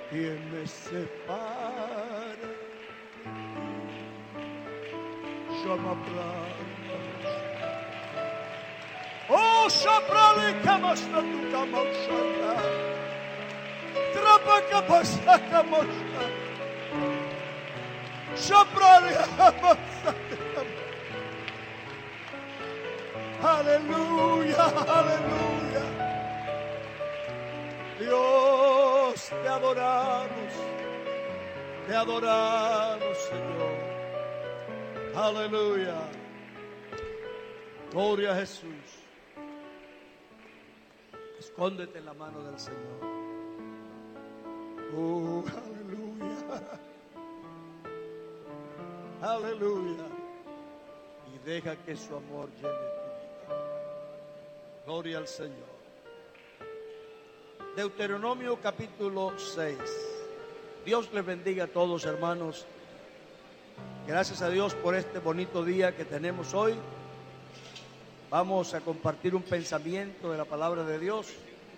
¿Quién me separa? Llama oh, Shaprali Kamasta tu Kamashana. Trapa Kapasa Kamosha. Shaprali Kamasa. Aleluya, aleluya. Dios, te adoramos, Señor. Aleluya. Gloria a Jesús. Escóndete en la mano del Señor. Oh, aleluya. Aleluya. Y deja que su amor llene tu vida. Gloria al Señor. Deuteronomio capítulo 6. Dios les bendiga a todos, hermanos. Gracias a Dios por este bonito día que tenemos hoy. Vamos a compartir un pensamiento de la palabra de Dios.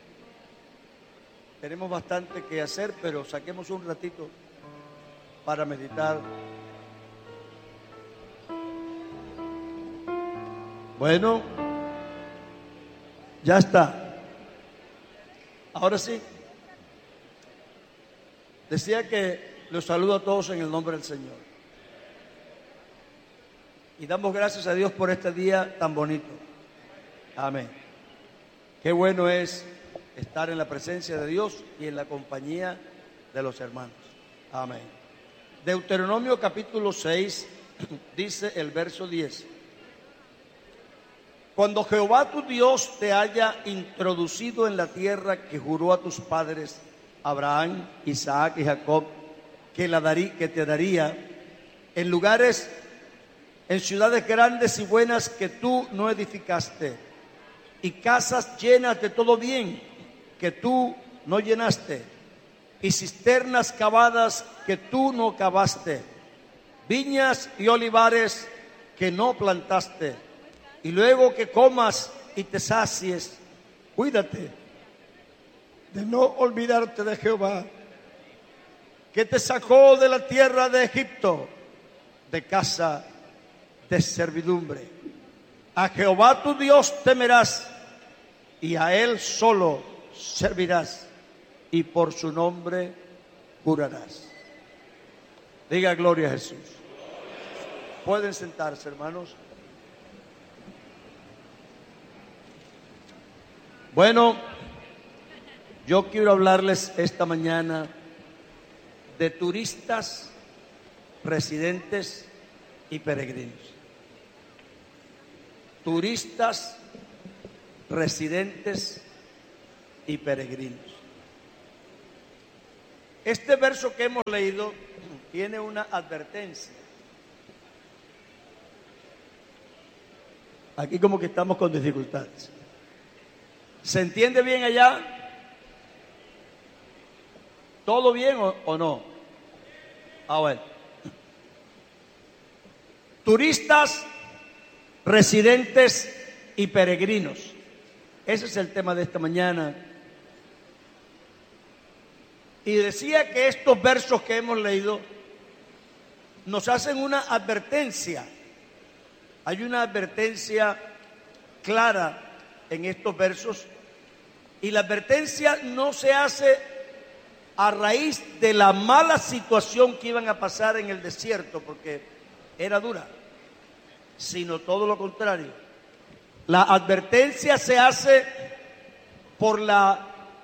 Tenemos bastante que hacer, pero saquemos un ratito para meditar. Bueno, ya está. Ahora sí. Decía que los saludo a todos en el nombre del Señor. Y damos gracias a Dios por este día tan bonito. Amén. Qué bueno es estar en la presencia de Dios y en la compañía de los hermanos. Amén. Deuteronomio capítulo 6 dice el verso 10. Cuando Jehová tu Dios te haya introducido en la tierra que juró a tus padres, Abraham, Isaac y Jacob, que te daría, en lugares, en ciudades grandes y buenas que tú no edificaste, y casas llenas de todo bien que tú no llenaste, y cisternas cavadas que tú no cavaste, viñas y olivares que no plantaste, y luego que comas y te sacies, cuídate de no olvidarte de Jehová, que te sacó de la tierra de Egipto, de casa de servidumbre. A Jehová tu Dios temerás, y a Él solo servirás, y por su nombre jurarás. Diga gloria a Jesús. Pueden sentarse, hermanos. Bueno, yo quiero hablarles esta mañana de turistas, residentes y peregrinos. Turistas, residentes y peregrinos. Este verso que hemos leído tiene una advertencia. Aquí como que estamos con dificultades. ¿Se entiende bien allá? ¿Todo bien o no? Bueno. Turistas, residentes y peregrinos. Ese es el tema de esta mañana. Y decía que estos versos que hemos leído nos hacen una advertencia. Hay una advertencia clara en estos versos, y la advertencia no se hace a raíz de la mala situación que iban a pasar en el desierto, porque era dura, sino todo lo contrario. La advertencia se hace por la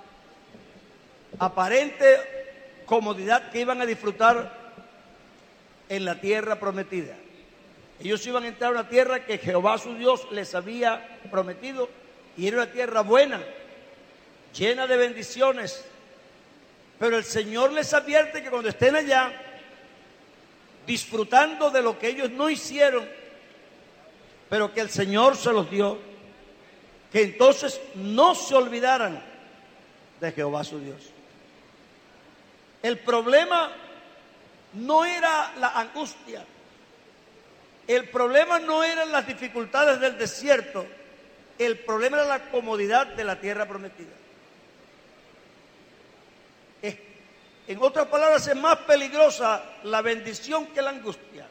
aparente comodidad que iban a disfrutar en la tierra prometida. Ellos iban a entrar a una tierra que Jehová su Dios les había prometido, y era una tierra buena, llena de bendiciones. Pero el Señor les advierte que cuando estén allá, disfrutando de lo que ellos no hicieron, pero que el Señor se los dio, que entonces no se olvidaran de Jehová su Dios. El problema no era la angustia, el problema no eran las dificultades del desierto, el problema era la comodidad de la tierra prometida. En otras palabras, es más peligrosa la bendición que la angustia.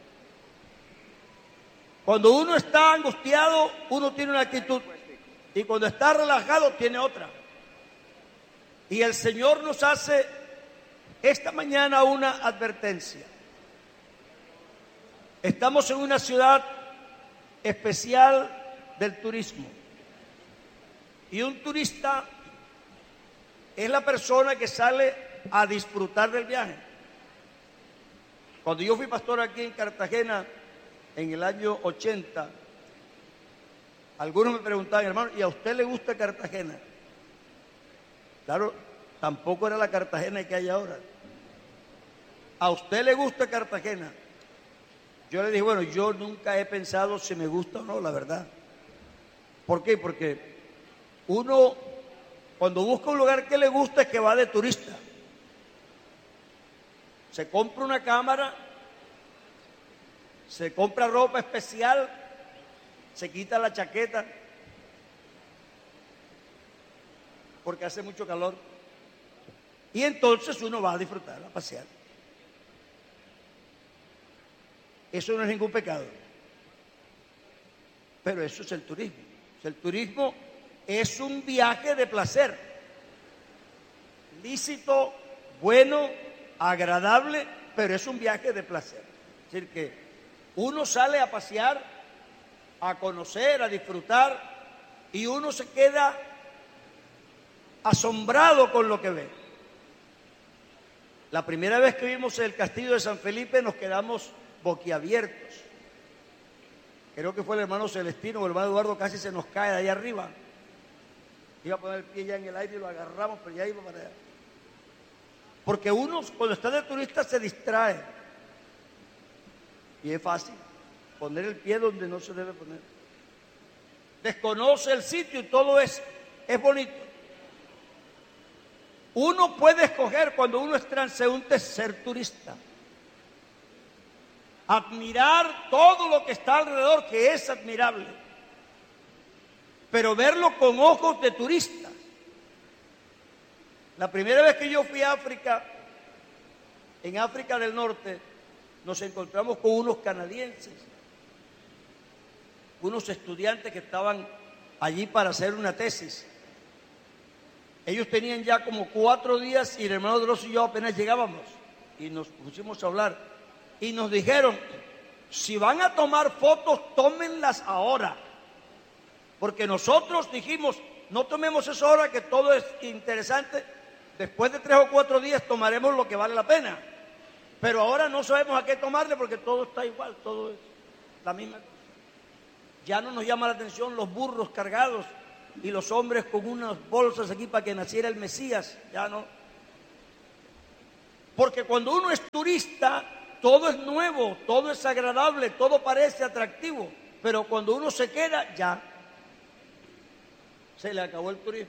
Cuando uno está angustiado, uno tiene una actitud, y cuando está relajado, tiene otra. Y el Señor nos hace esta mañana una advertencia. Estamos en una ciudad especial del turismo. Y un turista es la persona que sale a disfrutar del viaje. Cuando yo fui pastor aquí en Cartagena en el año 80, algunos me preguntaban, hermano, ¿y a usted le gusta Cartagena? Claro, tampoco era la Cartagena que hay ahora. ¿A usted le gusta Cartagena? Yo le dije, bueno, yo nunca he pensado si me gusta o no, la verdad. ¿Por qué? Porque uno, cuando busca un lugar que le gusta, es que va de turista. Se compra una cámara, se compra ropa especial, se quita la chaqueta, porque hace mucho calor. Y entonces uno va a disfrutar, a pasear. Eso no es ningún pecado. Pero eso es el turismo. El turismo es un viaje de placer. Lícito, bueno, agradable, pero es un viaje de placer. Es decir, que uno sale a pasear, a conocer, a disfrutar, y uno se queda asombrado con lo que ve. La primera vez que vimos el castillo de San Felipe nos quedamos boquiabiertos. Creo que fue el hermano Celestino o el hermano Eduardo, casi se nos cae de ahí arriba. Iba a poner el pie ya en el aire y lo agarramos, pero ya iba para allá. Porque uno cuando está de turista se distrae. Y es fácil poner el pie donde no se debe poner. Desconoce el sitio y todo es bonito. Uno puede escoger cuando uno es transeúnte ser turista. Admirar todo lo que está alrededor, que es admirable. Pero verlo con ojos de turista. La primera vez que yo fui a África, en África del Norte, nos encontramos con unos canadienses, unos estudiantes que estaban allí para hacer una tesis. Ellos tenían ya como 4 días y el hermano Dross y yo apenas llegábamos y nos pusimos a hablar y nos dijeron, si van a tomar fotos, tómenlas ahora, porque nosotros dijimos, no tomemos eso ahora que todo es interesante, después de 3 o 4 días tomaremos lo que vale la pena, pero ahora no sabemos a qué tomarle porque todo está igual, todo es la misma cosa. Ya no nos llama la atención los burros cargados y los hombres con unas bolsas aquí para que naciera el Mesías, ya no. Porque cuando uno es turista, todo es nuevo, todo es agradable, todo parece atractivo, pero cuando uno se queda, ya se le acabó el turismo.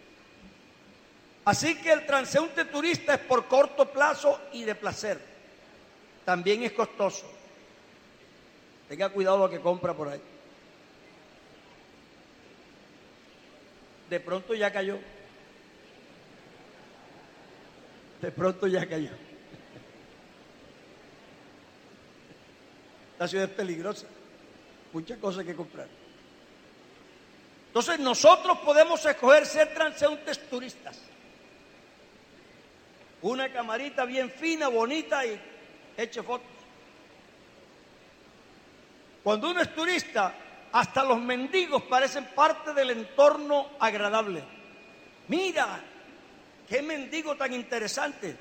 Así que el transeúnte turista es por corto plazo y de placer. También es costoso. Tenga cuidado lo que compra por ahí. De pronto ya cayó. De pronto ya cayó. La ciudad es peligrosa. Muchas cosas que comprar. Entonces nosotros podemos escoger ser transeúntes turistas. Una camarita bien fina, bonita y eche fotos. Cuando uno es turista, hasta los mendigos parecen parte del entorno agradable. Mira, qué mendigo tan interesante.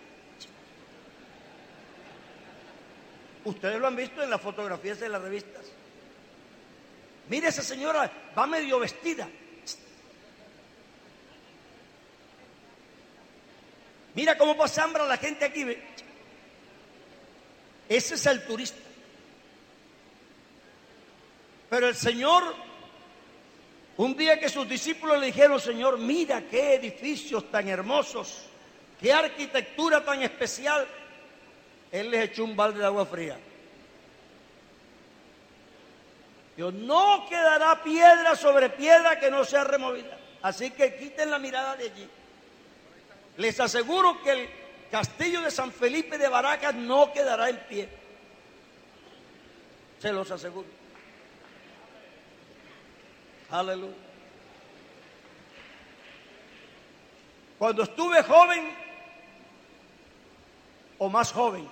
Ustedes lo han visto en las fotografías de las revistas. Mira, esa señora va medio vestida. Mira cómo pasa hambre la gente aquí. Ese es el turista. Pero el Señor, un día que sus discípulos le dijeron, Señor, mira qué edificios tan hermosos, qué arquitectura tan especial, Él les echó un balde de agua fría. Dios, no quedará piedra sobre piedra que no sea removida. Así que quiten la mirada de allí. Les aseguro que Castillo de San Felipe de Baracas no quedará en pie. Se los aseguro. Aleluya. Cuando estuve joven o más joven,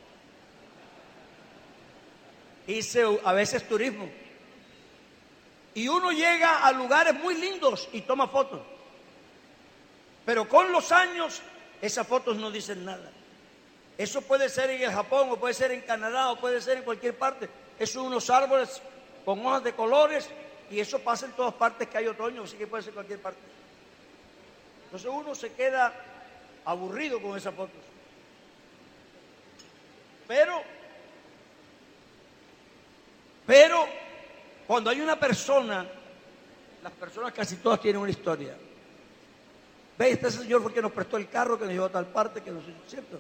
hice a veces turismo. Y uno llega a lugares muy lindos y toma fotos. Pero con los años, esas fotos no dicen nada. Eso puede ser en el Japón, o puede ser en Canadá, o puede ser en cualquier parte. Eso son unos árboles con hojas de colores, y eso pasa en todas partes que hay otoño, así que puede ser en cualquier parte. Entonces uno se queda aburrido con esas fotos. Pero cuando hay una persona, las personas casi todas tienen una historia. ¿Ve? Este señor fue el que nos prestó el carro, que nos llevó a tal parte, que nos hizo, ¿cierto?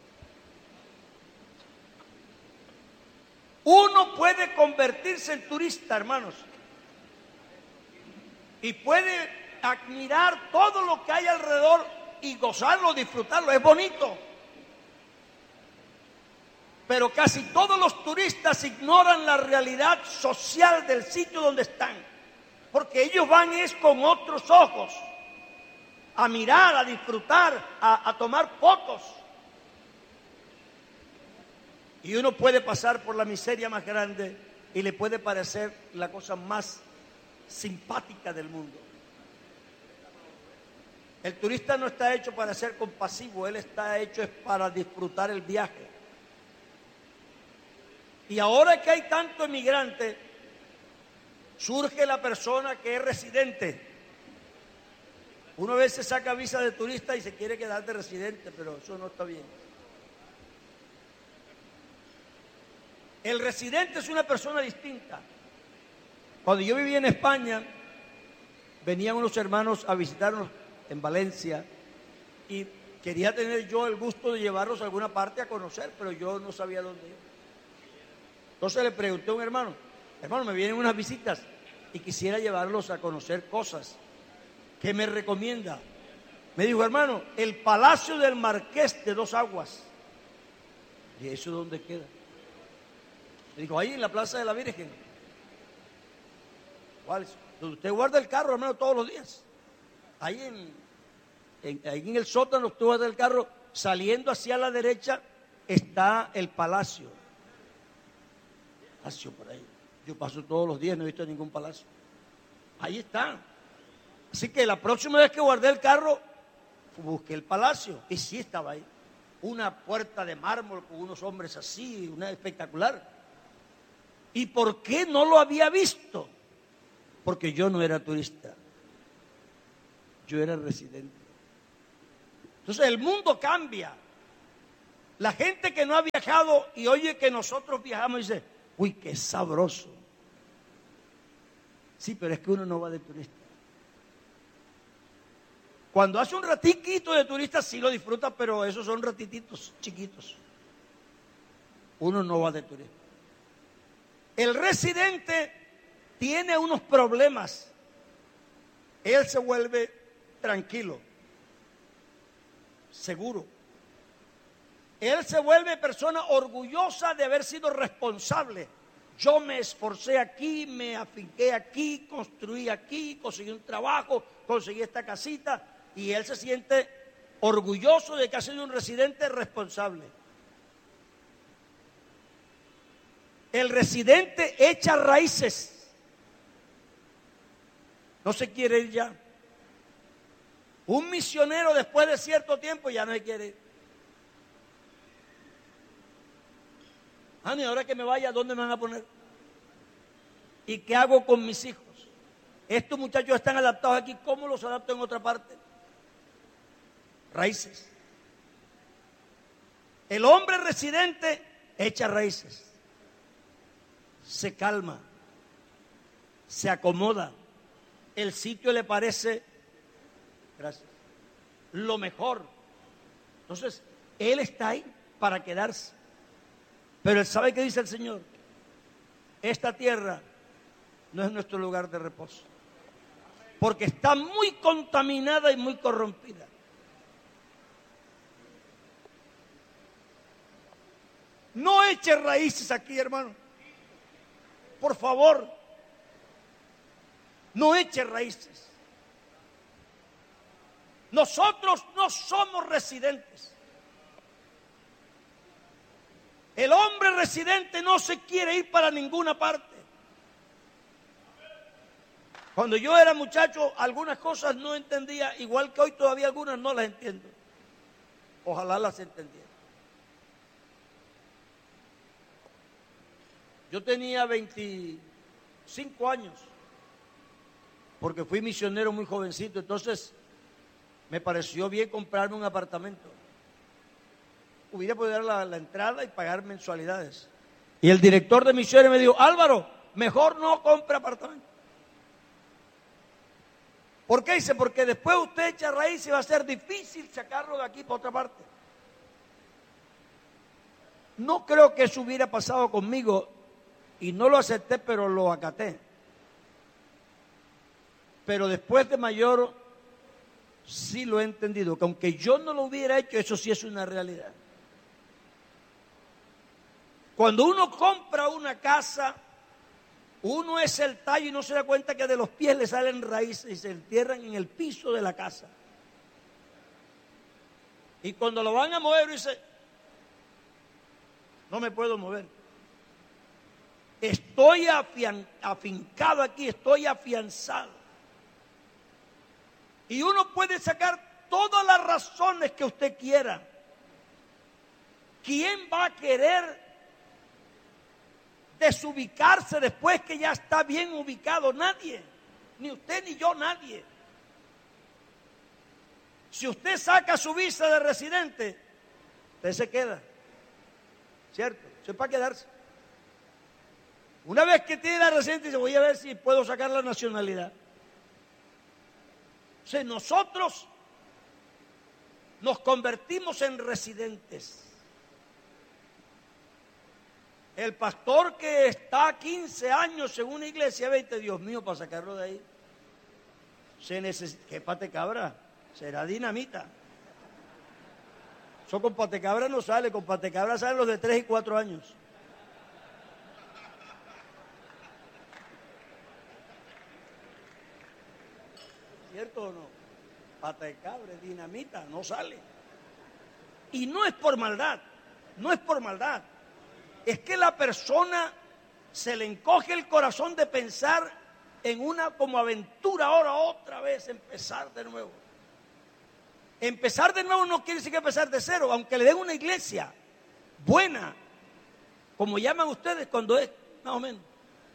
Uno puede convertirse en turista, hermanos, y puede admirar todo lo que hay alrededor y gozarlo, disfrutarlo, es bonito. Pero casi todos los turistas ignoran la realidad social del sitio donde están, porque ellos van es con otros ojos a mirar, a disfrutar, a tomar fotos. Y uno puede pasar por la miseria más grande y le puede parecer la cosa más simpática del mundo. El turista no está hecho para ser compasivo, él está hecho es para disfrutar el viaje. Y ahora que hay tanto emigrante, surge la persona que es residente. Uno a veces saca visa de turista y se quiere quedar de residente, pero eso no está bien. El residente es una persona distinta. Cuando yo vivía en España, venían unos hermanos a visitarnos en Valencia y quería tener yo el gusto de llevarlos a alguna parte a conocer, pero yo no sabía dónde ir. Entonces le pregunté a un hermano, me vienen unas visitas y quisiera llevarlos a conocer cosas. ¿Qué me recomienda? Me dijo, hermano, el Palacio del Marqués de Dos Aguas. ¿Y eso dónde queda? Me dijo, ahí en la Plaza de la Virgen. ¿Cuál es? Donde usted guarda el carro, hermano, todos los días. Ahí ahí en el sótano, usted guarda el carro, saliendo hacia la derecha está el palacio. Palacio por ahí. Yo paso todos los días, no he visto ningún palacio. Ahí está. Así que la próxima vez que guardé el carro, busqué el palacio y sí estaba ahí. Una puerta de mármol con unos hombres así, una espectacular. ¿Y por qué no lo había visto? Porque yo no era turista, yo era residente. Entonces el mundo cambia. La gente que no ha viajado y oye que nosotros viajamos dice, uy, qué sabroso. Sí, pero es que uno no va de turista. Cuando hace un ratiquito de turista sí lo disfruta, pero esos son ratititos chiquitos. Uno no va de turista. El residente tiene unos problemas. Él se vuelve tranquilo, seguro. Él se vuelve persona orgullosa de haber sido responsable. Yo me esforcé aquí, me afinqué aquí, construí aquí, conseguí un trabajo, conseguí esta casita. Y él se siente orgulloso de que ha sido un residente responsable. El residente echa raíces. No se quiere ir ya. Un misionero después de cierto tiempo ya no se quiere ir. ¿Y ahora que me vaya, ¿dónde me van a poner? ¿Y qué hago con mis hijos? Estos muchachos están adaptados aquí, ¿cómo los adapto en otra parte? Raíces. El hombre residente echa raíces. Se calma, se acomoda, el sitio le parece, gracias, lo mejor. Entonces, él está ahí para quedarse. Pero él sabe que dice el Señor, esta tierra no es nuestro lugar de reposo, porque está muy contaminada y muy corrompida. No eche raíces aquí, hermano. Por favor, no eche raíces. Nosotros no somos residentes. El hombre residente no se quiere ir para ninguna parte. Cuando yo era muchacho, algunas cosas no entendía, igual que hoy todavía algunas no las entiendo. Ojalá las entendiera. Yo tenía 25 años, porque fui misionero muy jovencito, entonces me pareció bien comprarme un apartamento. Hubiera podido dar la entrada y pagar mensualidades. Y el director de misiones me dijo: Álvaro, mejor no compre apartamento. ¿Por qué? Dice, porque después usted echa raíz y va a ser difícil sacarlo de aquí para otra parte. No creo que eso hubiera pasado conmigo y no lo acepté, pero lo acaté. Pero después de mayor sí lo he entendido, que aunque yo no lo hubiera hecho, eso sí es una realidad. Cuando uno compra una casa, uno es el tallo y no se da cuenta que de los pies le salen raíces y se entierran en el piso de la casa. Y cuando lo van a mover, dice: no me puedo mover. Estoy afincado aquí, estoy afianzado. Y uno puede sacar todas las razones que usted quiera. ¿Quién va a querer desubicarse después que ya está bien ubicado? Nadie, ni usted ni yo, nadie. Si usted saca su visa de residente, usted se queda, ¿cierto? Eso es para quedarse. Una vez que tiene la residencia, dice: voy a ver si puedo sacar la nacionalidad. O sea, nosotros nos convertimos en residentes. El pastor que está 15 años en una iglesia, 20, Dios mío, para sacarlo de ahí, se necesita. ¿Qué patecabra? Será dinamita. Eso con patecabra no sale, con patecabra salen los de 3 y 4 años. ¿Cierto o no? Patecabra, dinamita, no sale. Y no es por maldad, no es por maldad. Es que la persona se le encoge el corazón de pensar en una como aventura, ahora otra vez empezar de nuevo. Empezar de nuevo no quiere decir que empezar de cero, aunque le den una iglesia buena, como llaman ustedes cuando es más o menos.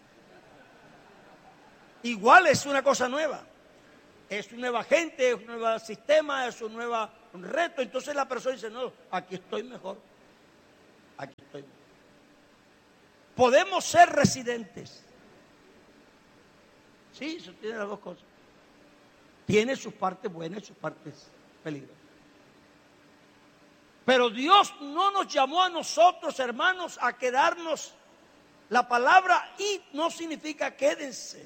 Igual es una cosa nueva. Es una nueva gente, es un nuevo sistema, es un nuevo reto. Entonces la persona dice: no, aquí estoy mejor. Aquí estoy mejor. Podemos ser residentes. Sí, eso tiene las dos cosas. Tiene sus partes buenas y sus partes peligrosas. Pero Dios no nos llamó a nosotros, hermanos, a quedarnos. La palabra id no significa quédense.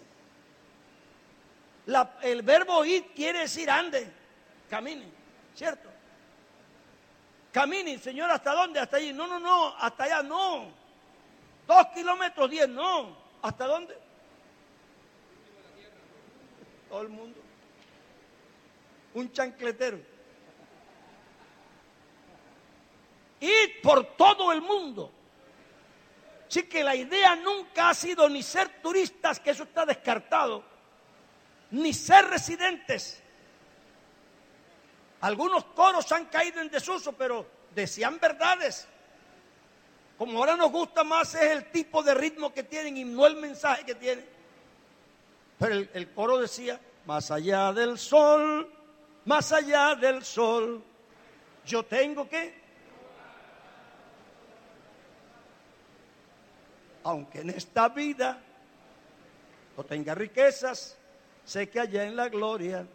El verbo id quiere decir ande, camine, ¿cierto? Camine, Señor, ¿hasta dónde? Hasta allí. No, hasta allá no. 2 kilómetros 10, no. ¿Hasta dónde? Todo el mundo. Un chancletero. Ir por todo el mundo. Así que la idea nunca ha sido ni ser turistas, que eso está descartado, ni ser residentes. Algunos coros han caído en desuso, pero decían verdades. Como ahora nos gusta más es el tipo de ritmo que tienen y no el mensaje que tienen. Pero el coro decía: más allá del sol, yo tengo que. Aunque en esta vida no tenga riquezas, sé que allá en la gloria.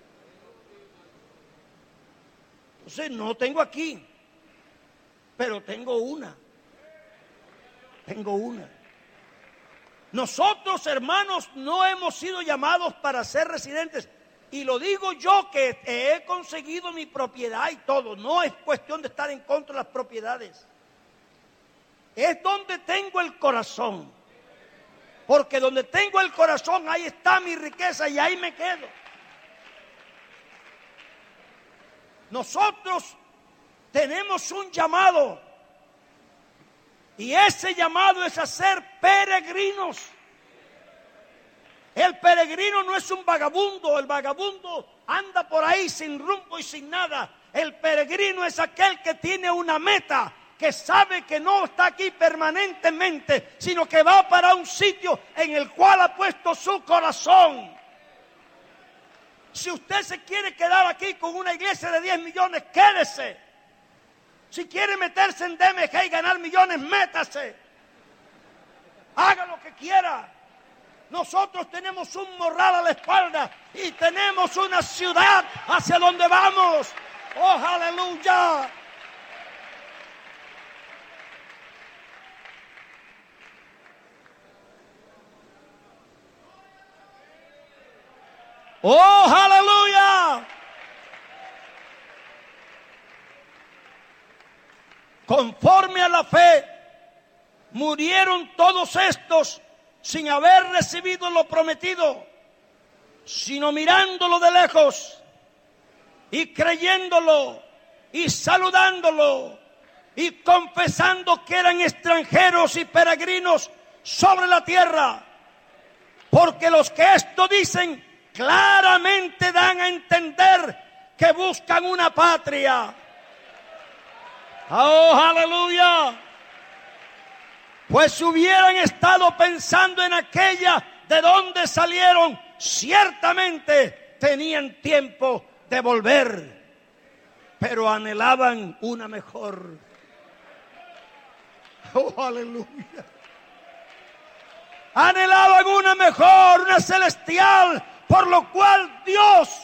Entonces no tengo aquí, pero tengo una. Tengo una. Nosotros, hermanos, no hemos sido llamados para ser residentes. Y lo digo yo, que he conseguido mi propiedad y todo. No es cuestión de estar en contra de las propiedades. es donde tengo el corazón. Porque donde tengo el corazón, ahí está mi riqueza y ahí me quedo. Nosotros tenemos un llamado y ese llamado es a ser peregrinos. El peregrino no es un vagabundo, el vagabundo anda por ahí sin rumbo y sin nada. El peregrino es aquel que tiene una meta, que sabe que no está aquí permanentemente, sino que va para un sitio en el cual ha puesto su corazón. Si usted se quiere quedar aquí con una iglesia de 10 millones, quédese. Si quiere meterse en DMG y ganar millones, métase. Haga lo que quiera. Nosotros tenemos un morral a la espalda y tenemos una ciudad hacia donde vamos. ¡Oh, aleluya! ¡Oh, aleluya! Conforme a la fe, murieron todos estos sin haber recibido lo prometido, sino mirándolo de lejos y creyéndolo y saludándolo y confesando que eran extranjeros y peregrinos sobre la tierra. Porque los que esto dicen claramente dan a entender que buscan una patria. ¡Oh, aleluya! Pues si hubieran estado pensando en aquella de donde salieron, ciertamente tenían tiempo de volver, pero anhelaban una mejor. ¡Oh, aleluya! Anhelaban una mejor, una celestial, por lo cual Dios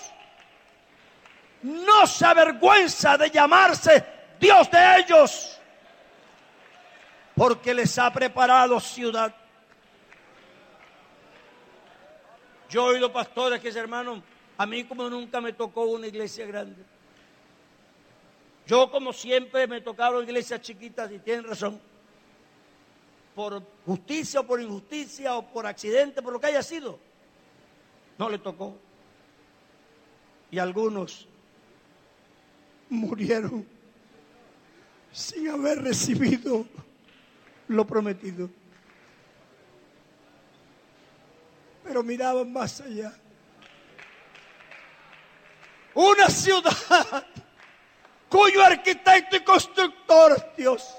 no se avergüenza de llamarse Dios de ellos, porque les ha preparado ciudad. Yo he oído pastores que dicen, hermano, a mí como nunca me tocó una iglesia grande. Yo como siempre me tocaron iglesias chiquitas, y tienen razón. Por justicia o por injusticia o por accidente, por lo que haya sido, no le tocó. Y algunos murieron sin haber recibido lo prometido. Pero miraban más allá. Una ciudad cuyo arquitecto y constructor es Dios.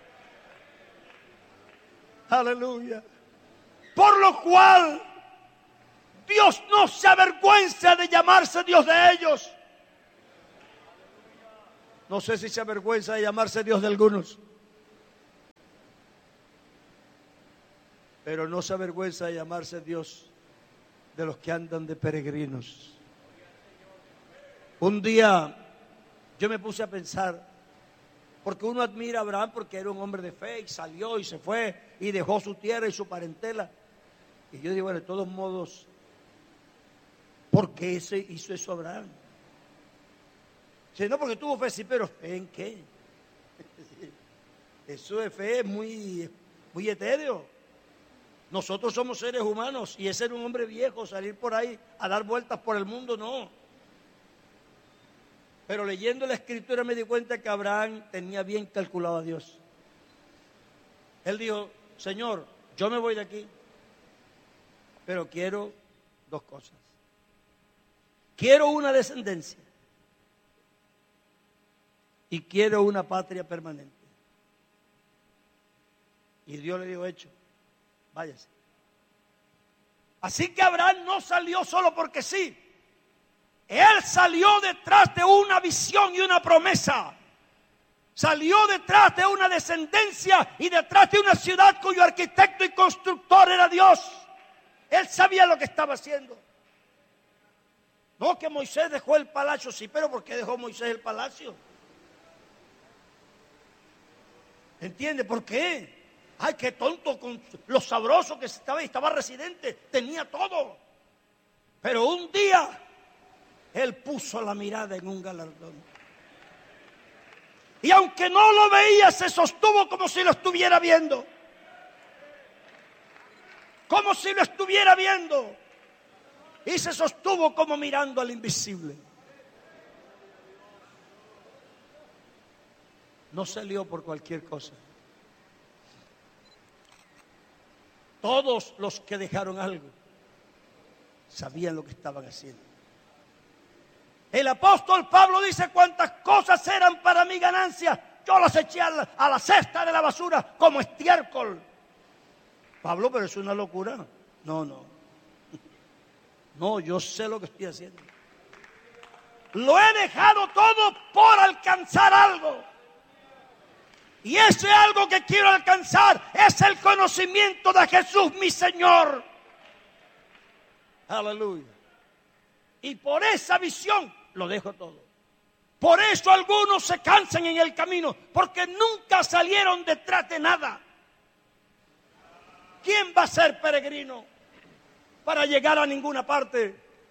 Aleluya. Por lo cual Dios no se avergüenza de llamarse Dios de ellos. No sé si se avergüenza de llamarse Dios de algunos, pero no se avergüenza de llamarse Dios de los que andan de peregrinos. Un día yo me puse a pensar, porque uno admira a Abraham porque era un hombre de fe y salió y se fue y dejó su tierra y su parentela. Y yo digo, bueno, de todos modos, ¿por qué hizo eso Abraham? Si no, porque tuvo fe, sí, pero ¿fe en qué? Eso de fe es muy etéreo. Nosotros somos seres humanos y ese era un hombre viejo, salir por ahí a dar vueltas por el mundo, no. Pero leyendo la escritura me di cuenta que Abraham tenía bien calculado a Dios. Él dijo, Señor, yo me voy de aquí, pero quiero dos cosas. Quiero una descendencia y quiero una patria permanente. Y Dios le dijo, hecho, váyase. Así que Abraham no salió solo porque sí. Él salió detrás de una visión y una promesa. Salió detrás de una descendencia y detrás de una ciudad cuyo arquitecto y constructor era Dios. Él sabía lo que estaba haciendo. No que Moisés dejó el palacio, sí, pero ¿por qué dejó Moisés el palacio? ¿Entiende por qué? Ay, qué tonto con lo sabroso que estaba residente, tenía todo. Pero un día él puso la mirada en un galardón. Y aunque no lo veía, se sostuvo como si lo estuviera viendo. Como si lo estuviera viendo. Y se sostuvo como mirando al invisible. No salió por cualquier cosa. Todos los que dejaron algo sabían lo que estaban haciendo. El apóstol Pablo dice: cuantas cosas eran para mi ganancia, yo las eché a la cesta de la basura como estiércol. Pablo, pero es una locura. No, yo sé lo que estoy haciendo. Lo he dejado todo por alcanzar algo. Y ese algo que quiero alcanzar es el conocimiento de Jesús, mi Señor. Aleluya. Y por esa visión lo dejo todo. Por eso algunos se cansan en el camino, porque nunca salieron detrás de nada. ¿Quién va a ser peregrino para llegar a ninguna parte?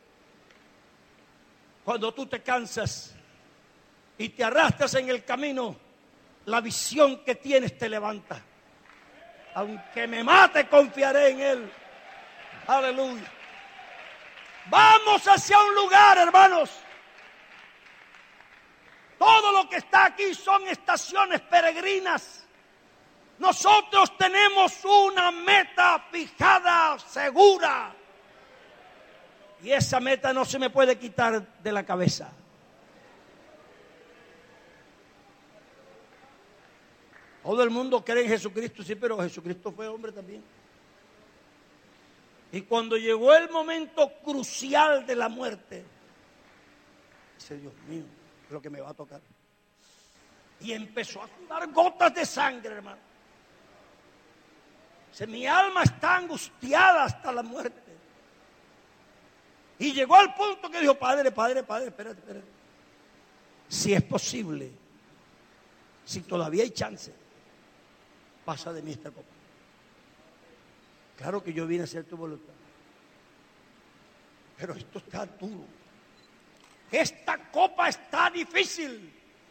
Cuando tú te cansas y te arrastras en el camino, la visión que tienes te levanta. Aunque me mate, confiaré en Él. Aleluya. Vamos hacia un lugar, hermanos. Todo lo que está aquí son estaciones peregrinas. Nosotros tenemos una meta fijada, segura. Y esa meta no se me puede quitar de la cabeza. Todo el mundo cree en Jesucristo, sí, pero Jesucristo fue hombre también. Y cuando llegó el momento crucial de la muerte, dice: Dios mío, es lo que me va a tocar. Y empezó a sudar gotas de sangre, hermano. Dice: mi alma está angustiada hasta la muerte. Y llegó al punto que dijo: Padre, espérate. Si es posible, si todavía hay chance, pasa de mí esta copa. Claro que yo vine a hacer tu voluntad, pero esto está duro. Esta copa está difícil.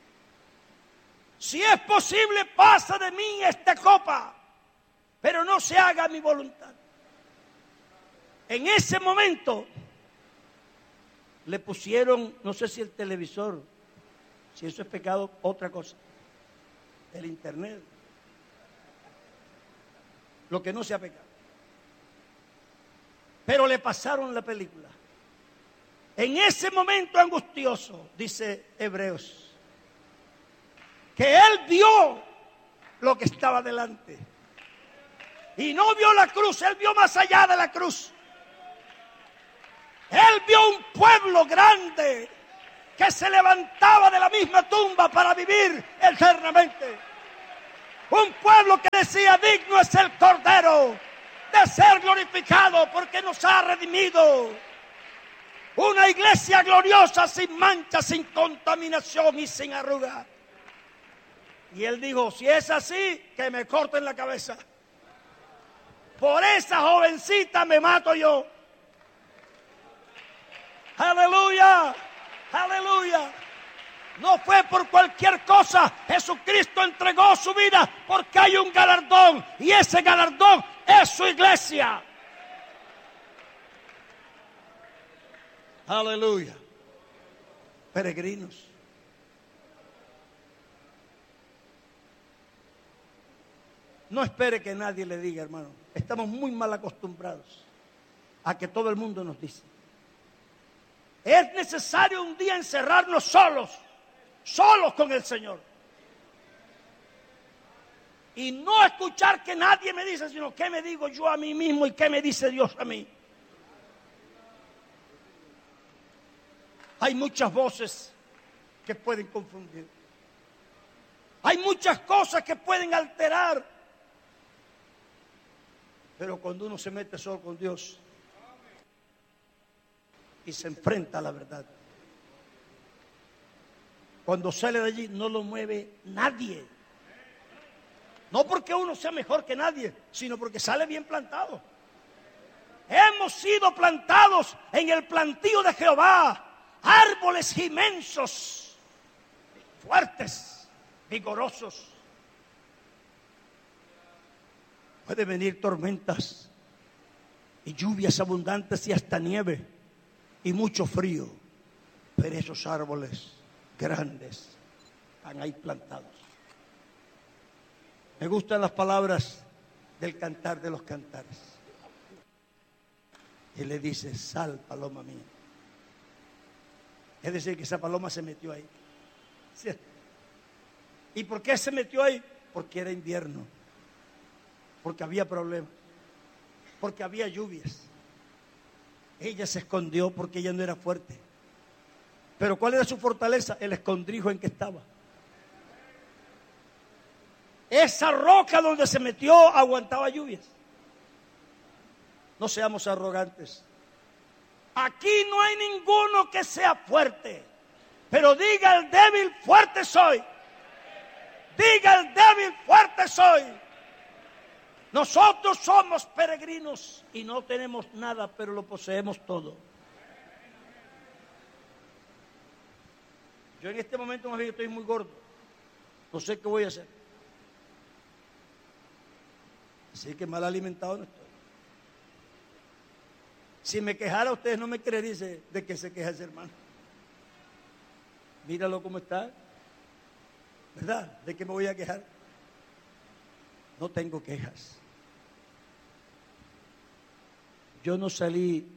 Si es posible, pasa de mí esta copa, pero no se haga mi voluntad. En ese momento le pusieron, no sé si el televisor, si eso es pecado, otra cosa, el internet, lo que no sea pecado. Pero le pasaron la película. En ese momento angustioso, dice Hebreos, que él vio lo que estaba delante. Y no vio la cruz, él vio más allá de la cruz. Él vio un pueblo grande que se levantaba de la misma tumba para vivir eternamente. Un pueblo que decía: digno es el Cordero de ser glorificado porque nos ha redimido. Una iglesia gloriosa, sin mancha, sin contaminación y sin arruga. Y él dijo: si es así, que me corten la cabeza. Por esa jovencita me mato yo. Aleluya, aleluya. No fue por cualquier cosa. Jesucristo entregó su vida porque hay un galardón. Y ese galardón es su iglesia. Aleluya. Peregrinos. No espere que nadie le diga, hermano. Estamos muy mal acostumbrados a que todo el mundo nos dice. Es necesario un día encerrarnos solos con el Señor. Y no escuchar que nadie me dice, sino qué me digo yo a mí mismo y qué me dice Dios a mí. Hay muchas voces que pueden confundir. Hay muchas cosas que pueden alterar. Pero cuando uno se mete solo con Dios y se enfrenta a la verdad, cuando sale de allí no lo mueve nadie. No porque uno sea mejor que nadie, sino porque sale bien plantado. Hemos sido plantados en el plantío de Jehová, árboles inmensos, fuertes, vigorosos. Pueden venir tormentas y lluvias abundantes y hasta nieve y mucho frío, pero esos árboles grandes están ahí plantados. Me gustan las palabras del Cantar de los Cantares. Y le dice: sal, paloma mía. Es decir, que esa paloma se metió ahí. ¿Sí? ¿Y por qué se metió ahí? Porque era invierno, porque había problemas, porque había lluvias. Ella se escondió porque ella no era fuerte. Pero ¿cuál era su fortaleza? El escondrijo en que estaba. Esa roca donde se metió aguantaba lluvias. No seamos arrogantes. Aquí no hay ninguno que sea fuerte, pero diga el débil: fuerte soy. Diga el débil: fuerte soy. Nosotros somos peregrinos y no tenemos nada, pero lo poseemos todo. Yo en este momento más bien estoy muy gordo. No sé qué voy a hacer. Así que mal alimentado no estoy. Si me quejara, ustedes no me creerían de que se queja ese hermano. Míralo cómo está. ¿Verdad? ¿De qué me voy a quejar? No tengo quejas. Yo no salí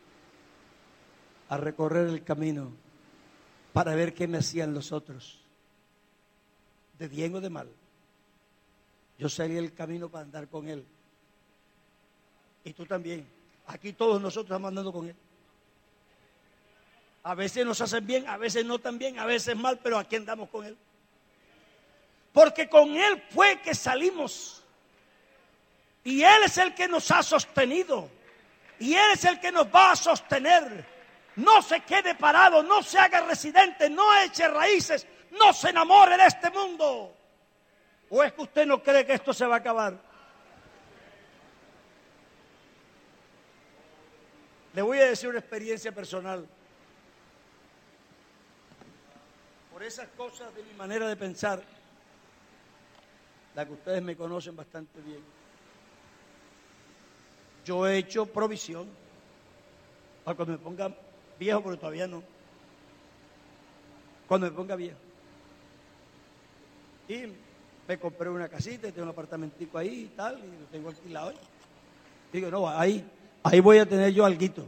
a recorrer el camino para ver qué me hacían los otros, de bien o de mal. Yo salí el camino para andar con Él. Y tú también. Aquí todos nosotros estamos andando con Él. A veces nos hacen bien, a veces no tan bien, a veces mal, pero aquí andamos con Él. Porque con Él fue que salimos. Y Él es el que nos ha sostenido. Y Él es el que nos va a sostener. No se quede parado, no se haga residente, no eche raíces, no se enamore de este mundo. ¿O es que usted no cree que esto se va a acabar? Le voy a decir una experiencia personal. Por esas cosas de mi manera de pensar, la que ustedes me conocen bastante bien, yo he hecho provisión para cuando me ponga viejo, pero todavía no. Cuando me ponga viejo. Y me compré una casita y tengo un apartamentico ahí y tal, y lo tengo alquilado. Digo, no, ahí voy a tener yo alguito.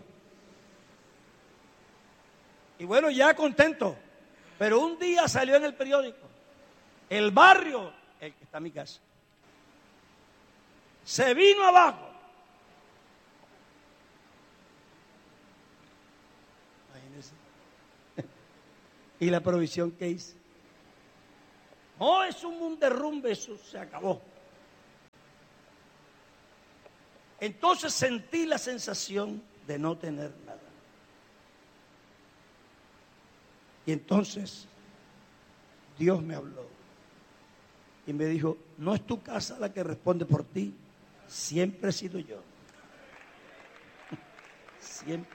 Y bueno, ya contento. Pero un día salió en el periódico: el barrio, el que está en mi casa, se vino abajo. Imagínense. ¿Y la provisión que hice? No, es un derrumbe, eso se acabó. Entonces sentí la sensación de no tener nada. Y entonces Dios me habló y me dijo: no es tu casa la que responde por ti, siempre he sido yo. Siempre.